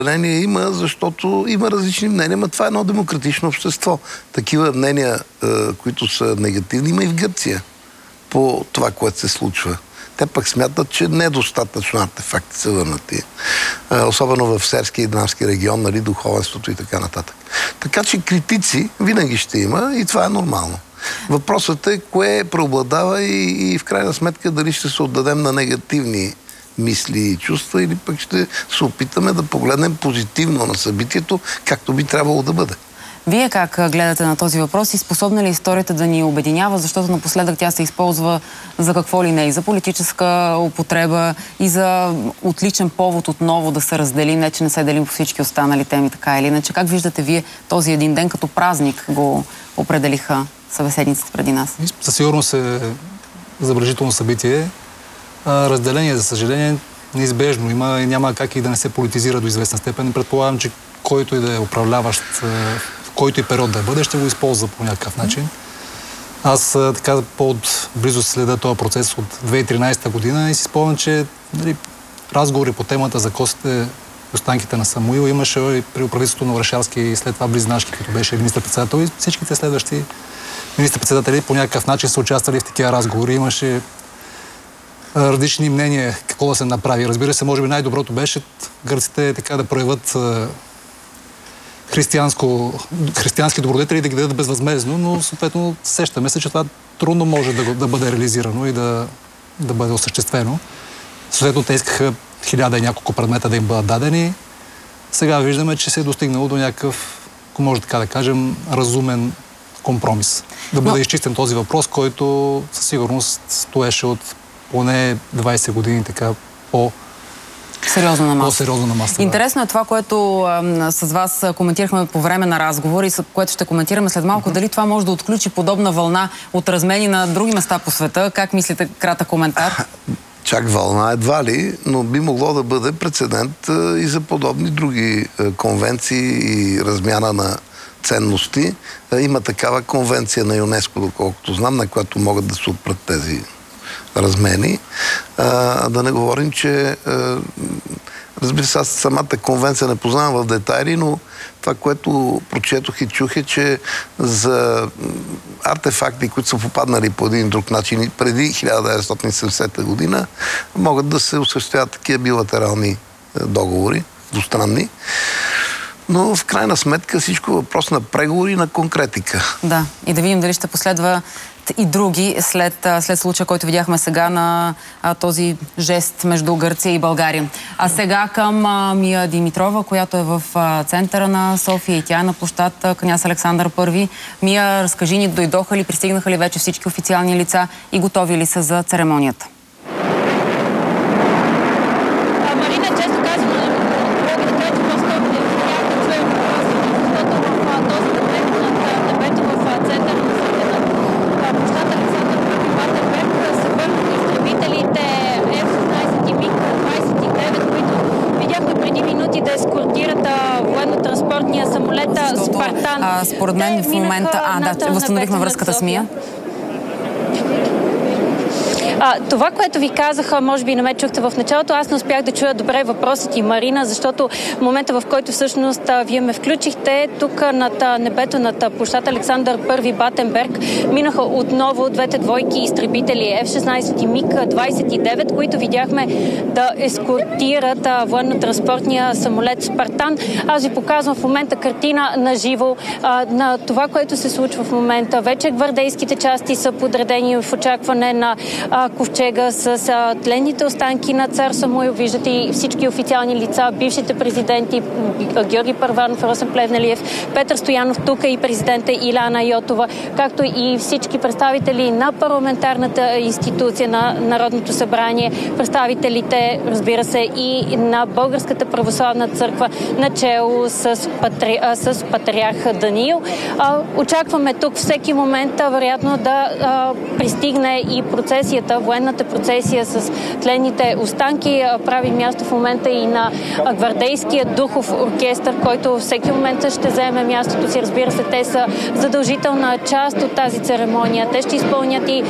Има, защото има различни мнения, но това е едно демократично общество. Такива мнения, които са негативни, има и в Гърция по това, което се случва. Те пък смятат, че недостатъчно артефакти са върнати. Особено в Серския и Днавски регион, нали, духовенството и така нататък. Така че критици винаги ще има и това е нормално. Въпросът е кое преобладава и в крайна сметка дали ще се отдадем на негативни мисли и чувства или пък ще се опитаме да погледнем позитивно на събитието, както би трябвало да бъде. Вие как гледате на този въпрос и способна ли историята да ни обединява, защото напоследък тя се използва за какво ли не, и за политическа употреба, и за отличен повод отново да се раздели, не че не се делим по всички останали теми, така или иначе. Как виждате вие този един ден като празник го определиха събеседниците преди нас? Със сигурност е забележително събитие. Разделение, за съжаление, неизбежно има и няма как и да не се политизира до известна степен. Предполагам, че който и да е управляващ, в който и период да бъде, ще го използва по някакъв начин. Аз така по-близо следа този процес от 2013 година и си спомням, че разговори по темата за костите и останките на Самуил имаше и при правителството на Орешарски и след това Близнашки, като беше министър-председател, и всичките следващи министър-председатели по някакъв начин са участвали в такива разговори. Имаше различни мнения какво да се направи. Разбира се, може би най-доброто беше гърците така да проявят християнски добродетели и да ги дадат безвъзмездно, но съответно сещаме се, че това трудно може да бъде реализирано и да бъде осъществено. Съответно те искаха 1000 и няколко предмета да им бъдат дадени. Сега виждаме, че се е достигнало до някакъв, ако може така да кажем, разумен компромис. Да бъде изчистен този въпрос, който със сигурност стоеше от поне 20 години така сериозно на масата. По-сериозно на масата. Интересно е това, което с вас коментирахме по време на разговор и което ще коментираме след малко. Дали това може да отключи подобна вълна от размени на други места по света? Как мислите, кратък коментар? Чак вълна едва ли, но би могло да бъде прецедент и за подобни други конвенции и размяна на ценности. Има такава конвенция на ЮНЕСКО, доколкото знам, на която могат да се отпрат тези размени. Да не говорим, че разбира се, аз самата конвенция не познавам в детайли, но това, което прочетох и чух е, че за артефакти, които са попаднали по един друг начин преди 1970 година, могат да се осъществяват такива билатерални договори, двустранни. Но в крайна сметка всичко е въпрос на преговори и на конкретика. Да, и да видим дали ще последва и други след случая, който видяхме сега на този жест между Гърция и България. А сега към Мия Димитрова, която е в центъра на София и тя е на площад Княз Александър I. Мия, разкажи ни, дойдоха ли, пристигнаха ли вече всички официални лица и готови ли са за церемонията? Според мен в момента... възстановихме връзката с Мия. Това, което ви казаха, може би не ме чухте в началото, аз не успях да чуя добре въпросът и Марина, защото в момента, в който всъщност вие ме включихте, тук над небето, над площад Александър I Батенберг, минаха отново двете двойки изтребители F-16 и МиГ-29, които видяхме да ескортират военно-транспортния самолет Спартан. Аз ви показвам в момента картина на живо на това, което се случва в момента. Вече гвардейските части са подредени в очакване на ковчега с тленните останки на цар Самуил. Виждате и всички официални лица, бившите президенти Георги Първанов, Росен Плевнелиев, Петър Стоянов, тук и президента Иляна Йотова, както и всички представители на парламентарната институция на Народното събрание, представителите, разбира се, и на Българската православна църква, начело с патриарх Даниил. Очакваме тук всеки момент, вероятно, да пристигне и процесията, военната процесия с тленните останки. Прави място в момента и на гвардейския духов оркестър, който всеки момент ще заеме мястото си. Разбира се, те са задължителна част от тази церемония. Те ще изпълнят и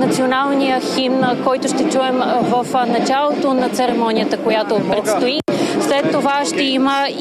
националния химн, който ще чуем в началото на церемонията, която предстои. След това ще има